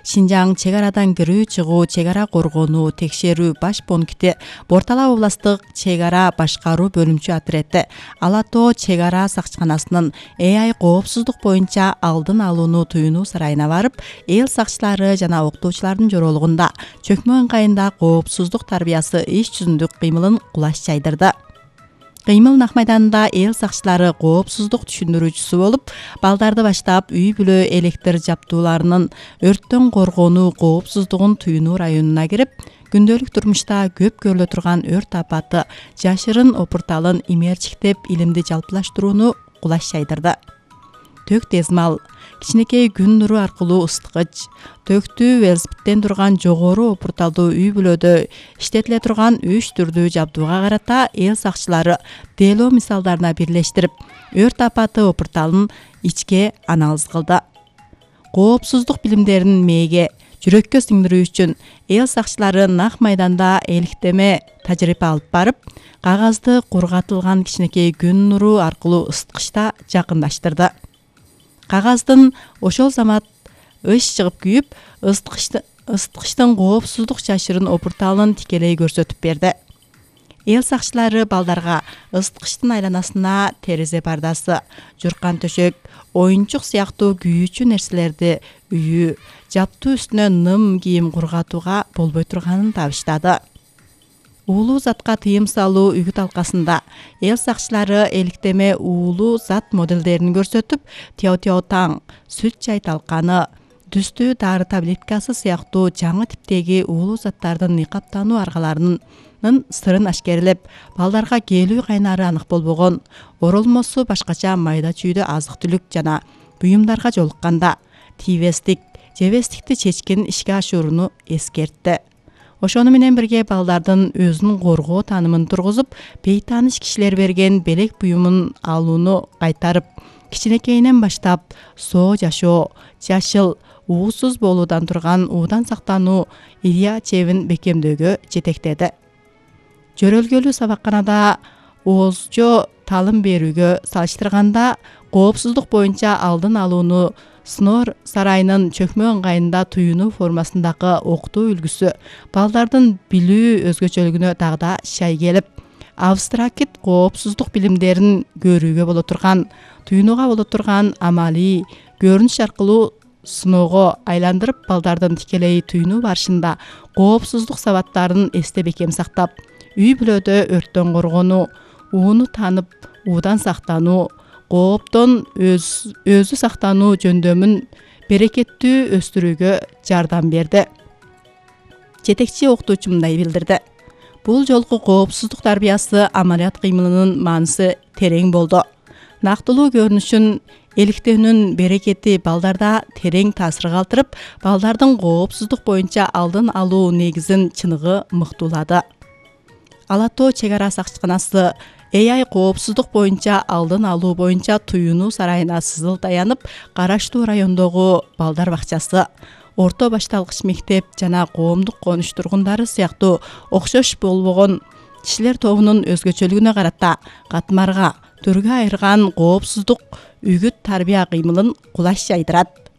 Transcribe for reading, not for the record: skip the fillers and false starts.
Шинжаң чек арадан кирүү чыгуу, чек ара коргонуу, текшерүү баш пункти, Бортала областык чек ара башкаруу бөлүмчө отряды Ала Тоо чек ара сакчыканасынын AI коопсуздук боюнча алдын алууну туюнуу сарайына барып, эл сакчылары жана окутуучулардын жоролугунда чөкмө ыңгайында коопсуздук тарбиясы иш жүзүндүк кыймылын кулаш жайдырды. Кыймыл Нак майданында эл сакчылары коопсуздук түшүндүрүүчүсү болуп, балдарды баштап үй бүлө электр жабдууларынын өрттөн коргонуу коопсуздугун туюнуу районуна кирип, күндөлүк турмушта көп көрүлө турган өрт апаты, жашырын опурталын имерчиктеп илимди жалпылаштырууну кулаш жайдырды. Тök тез мал, кичинекей күн нуру аркылуу ыстыгыч, төктүү велосипедтен турган жогору опурталдуу үй бүлөдө иштетиле турган 3 түрдүү жабдууга карата эл сакчылары дело мисалдарына бирлештирип, өрт апаты опурталын ичке анализ кылды. Коопсуздук билимдерин мээге, жүрөккө сиңдирүү үчүн эл сакчылары Нак майданда эликтеме тажрыйба алып барып, кагазды кургатылган кичинекей күн нуру аркылуу ысыткычта жакындаштырды. Кагаздын ошол замат ыш чыгып күйүп, ысыткычтын коопсуздук жашырын опурталын тикелей көрсөтүп берди. Эл сакчылары балдарга ысыткычтын айланасына терезе пардасы, журкан төшөк, оюнчук сыяктуу күйүүчү нерселерди үйү, жаптуу үстүнө ным кийим кургатууга болбой турганын табыштады. Уулуу затка тыйым салуу үгүт алкасында эл сакчылары эликтеме уулуу зат моделдерин көрсөтүп, теотеотаң, сүт чай талканы, түстүү дары таблеткасы сыяктуу жаңы типтеги уулуу заттардын ыкаптануу аргаларынын сырын ашкерлеп, балдарга келүү кайнары анык болбогон, оролмосу башкача майда чүйдө азык-түлүк жана буюмдарга жолукканда тийбестик, жебестикти чечкин ишке ашырууну эскертти. Ошону менен бирге балдардын өзүн коргоо таанымын тургузуп, бейтааныш кишилер берген белек буюмун алууну кайтарып, кичинекейинен баштап соо жашоо, жашыл, уусуз болуудан турган уудан сактануу идея чебин бекемдөөгө жетектеди. Жөрөлгөлүү сабакканада оозчо таалым берүүгө салыштырганда коопсуздук боюнча алдын алууну Снор сарайынын чөкмө ыңгайында туюнуу формасындагы окутуу үлгүсү балдардын билүү өзгөчөлүгүнө дагы шай келип, абстракт коопсуздук билимдерин көрүүгө боло турган, туюнууга боло турган амалий көрүнүш аркылуу сыноого айландырып, балдардын тикелей туюнуу барышында коопсуздук сабаттарын эсте бекем сактап, үй бүлөдө өрттөн коргонуу, ууну таанып, уудан сактануу, кооптон өзү сактануу жөндөмүн берекеттүү өстүрүүгө жардам берди. Жетекчи окутуучу мындай билдирди. Бул жолку коопсуздук тарбиясы амалият кыймылынын мааниси терең болду. Нактылуу көрүнүшүн эликтөөнүн берекети балдарда терең таасир калтырып, балдардын коопсуздук боюнча алдын алуу негизин чыныгы мыктуулады. Ала Тоо чек ара сакчыканасы AI коопсуздук боюнча алдын алуу боюнча туюнуу сарайына сызыл таянып, караштуу райондогу балдар бакчасы, орто башталгыч мектеп жана коомдук конуш тургундары сыяктуу окшош болбогон кишилер тобунун өзгөчөлүгүнө карата катмарга, түргө айырган коопсуздук үгүт тарбия кыймылын кулаш жайдырат.